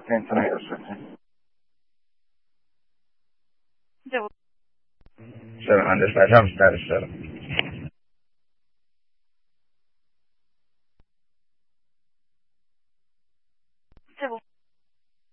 attento nei rossetti. Devo... Seven, dispatch, I'm status 7.